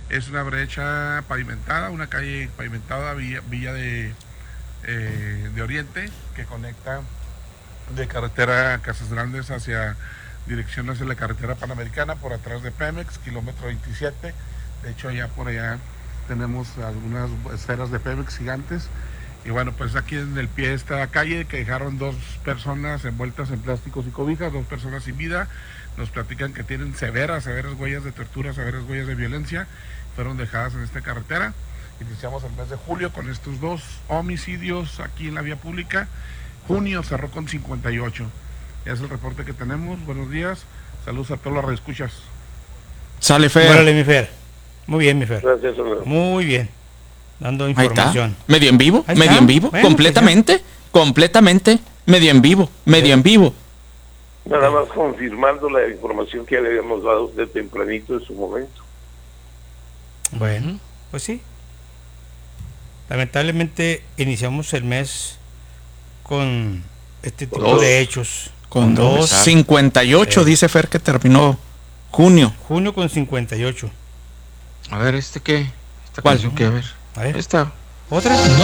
Es una brecha pavimentada, una calle pavimentada, Villa de Oriente, que conecta de carretera Casas Grandes dirección hacia la carretera Panamericana, por atrás de Pemex, kilómetro 27. De hecho, ya por allá tenemos algunas esferas de Pemex gigantes. Y bueno, pues aquí en el pie de esta calle, que dejaron 2 personas envueltas en plásticos y cobijas, 2 personas sin vida. Nos platican que tienen severas huellas de tortura, severas huellas de violencia, fueron dejadas en esta carretera. Iniciamos el mes de julio con estos 2 homicidios aquí en la vía pública. Junio cerró con 58. Es el reporte que tenemos. Buenos días. Saludos a todos los radioescuchas. Sale, Fer. Órale, mi Fer. Muy bien, mi Fer. Gracias, hombre. Muy bien. Dando Ahí información. está. Medio en vivo, Ahí medio está. en vivo, Bueno, completamente, completamente, medio en vivo, medio en vivo. Nada más confirmando la información que ya le habíamos dado a usted tempranito en su momento. Bueno, pues sí. Lamentablemente iniciamos el mes con este tipo Dos. de hechos. Con dos. 58, dice Fer, que terminó junio. Junio con 58. A ver, ¿este qué? ¿Esta ¿Cuál? canción qué? A ver. A ver. Esta. ¿Otra? No